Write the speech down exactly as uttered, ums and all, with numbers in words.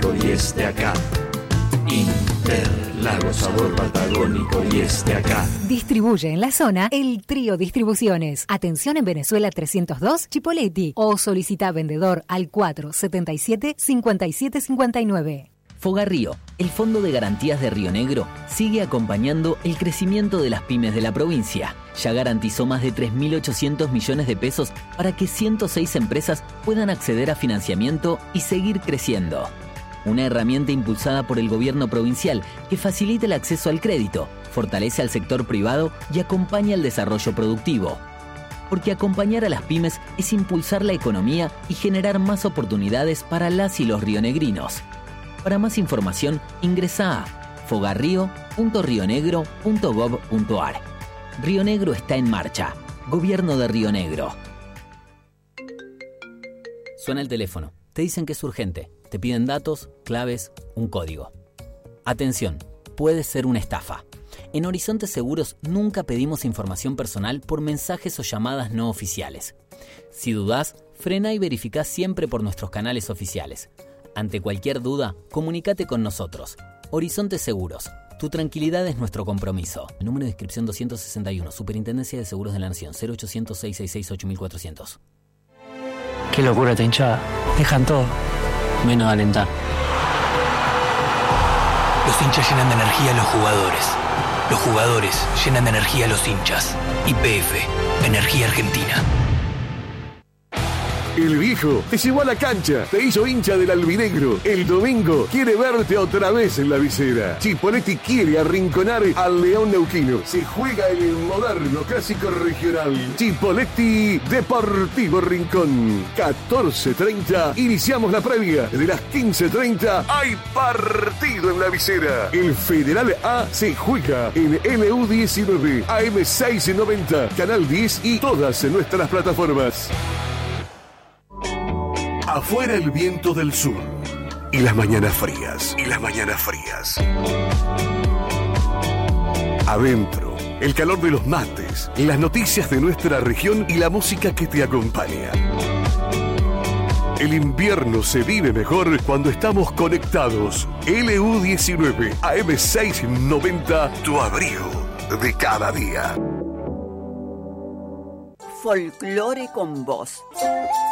patagónico y este acá. Interlagos, sabor patagónico y este acá. Distribuye en la zona el Trío Distribuciones. Atención en Venezuela trescientos dos, Chipoleti. O solicita vendedor al cuatro setenta y siete, cincuenta y siete cincuenta y nueve. Fogarrío, el Fondo de Garantías de Río Negro, sigue acompañando el crecimiento de las pymes de la provincia. Ya garantizó más de tres mil ochocientos millones de pesos para que ciento seis empresas puedan acceder a financiamiento y seguir creciendo. Una herramienta impulsada por el gobierno provincial que facilita el acceso al crédito, fortalece al sector privado y acompaña el desarrollo productivo. Porque acompañar a las pymes es impulsar la economía y generar más oportunidades para las y los rionegrinos. Para más información, ingresa a fogarrio punto rionegro punto gov punto ar. Río Negro está en marcha. Gobierno de Río Negro. Suena el teléfono. Te dicen que es urgente. Te piden datos, claves, un código. Atención, puede ser una estafa. En Horizonte Seguros nunca pedimos información personal por mensajes o llamadas no oficiales. Si dudás, frena y verificá siempre por nuestros canales oficiales. Ante cualquier duda, comunícate con nosotros. Horizonte Seguros. Tu tranquilidad es nuestro compromiso. El número de inscripción doscientos sesenta y uno, Superintendencia de Seguros de la Nación, cero ochocientos, seiscientos sesenta y seis, ocho mil cuatrocientos. Qué locura esta hinchada. Dejan todo, menos alentar. Los hinchas llenan de energía a los jugadores. Los jugadores llenan de energía a los hinchas. Y P F, Energía Argentina. El viejo te llevó a la cancha, te hizo hincha del albinegro. El domingo quiere verte otra vez en la visera. Chipoleti quiere arrinconar al León Neuquino. Se juega en el moderno clásico regional. Chipoleti Deportivo Rincón. catorce treinta, iniciamos la previa. De las quince treinta hay partido en la visera. El Federal A se juega en L U diecinueve, A M seiscientos noventa, Canal diez y todas nuestras plataformas. Afuera el viento del sur y las mañanas frías, y las mañanas frías. Adentro, el calor de los mates, las noticias de nuestra región y la música que te acompaña. El invierno se vive mejor cuando estamos conectados. L U diecinueve, A M seiscientos noventa, tu abrigo de cada día. Folclore con vos.